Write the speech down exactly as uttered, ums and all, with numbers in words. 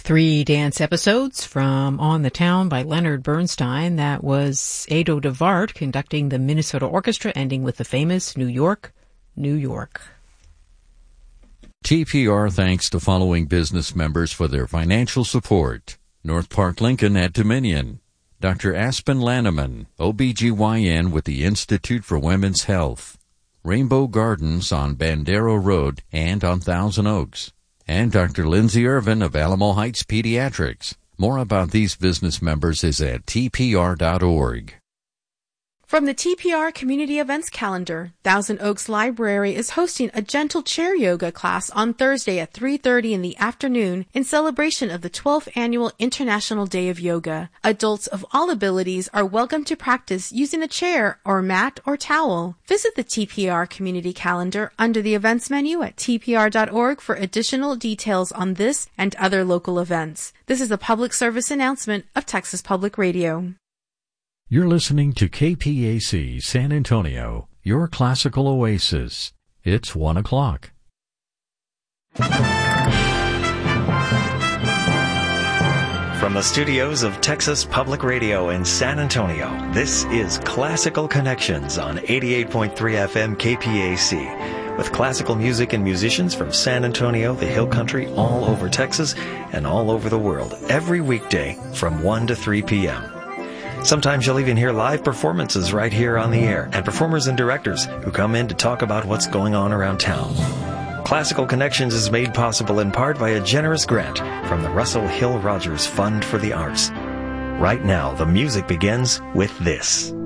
Three dance episodes from On the Town by Leonard Bernstein. That was Ado DeVart conducting the Minnesota Orchestra, ending with the famous New York, New York. T P R thanks the following business members for their financial support. North Park Lincoln at Dominion. Doctor Aspen Lanneman, O B G Y N with the Institute for Women's Health. Rainbow Gardens on Bandera Road and on Thousand Oaks. And Doctor Lindsay Irvin of Alamo Heights Pediatrics. More about these business members is at T P R dot org. From the T P R Community Events Calendar, Thousand Oaks Library is hosting a gentle chair yoga class on Thursday at three thirty in the afternoon in celebration of the twelfth Annual International Day of Yoga. Adults of all abilities are welcome to practice using a chair or mat or towel. Visit the T P R Community Calendar under the events menu at T P R dot org for additional details on this and other local events. This is a public service announcement of Texas Public Radio. You're listening to K P A C San Antonio, your classical oasis. It's one o'clock. From the studios of Texas Public Radio in San Antonio, this is Classical Connections on eighty-eight point three F M K P A C. With classical music and musicians from San Antonio, the Hill Country, all over Texas, and all over the world, every weekday from one to three p.m. Sometimes you'll even hear live performances right here on the air, and performers and directors who come in to talk about what's going on around town. Classical Connections is made possible in part by a generous grant from the Russell Hill Rogers Fund for the Arts. Right now, the music begins with this.